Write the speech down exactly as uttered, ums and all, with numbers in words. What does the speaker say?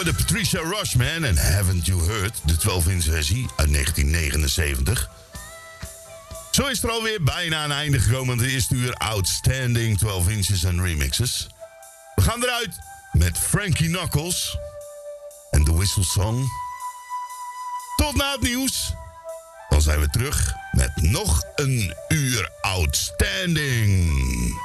hoorde Patricia Rushman en Haven't You Heard, de twaalf-inch versie uit negentien negenenzeventig. Zo is er alweer bijna een einde gekomen aan de eerste uur Outstanding twaalf inches en remixes. We gaan eruit met Frankie Knuckles en The Whistle Song. Tot na het nieuws. Dan zijn we terug met nog een uur Outstanding.